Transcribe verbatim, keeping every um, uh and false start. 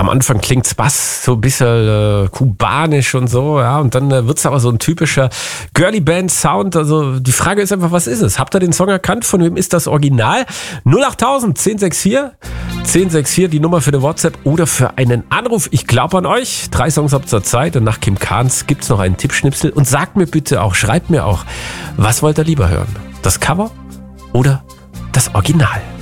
am Anfang klingt's Bass, so ein bisschen äh, kubanisch und so, ja, und dann äh, wird's aber so ein typischer Girly-Band-Sound. Also die Frage ist einfach, was ist es? Habt ihr den Song erkannt? Von wem ist das Original? null acht tausend, zehn sechs vier, zehn sechs vier, die Nummer für eine WhatsApp oder für einen Anruf. Ich glaube an euch. Drei Songs habt ihr Zeit und nach Kim Kahns gibt's noch einen Tippschnipsel. Und sagt mir bitte auch, schreibt mir auch, was wollt ihr lieber hören? Das Cover oder das Original?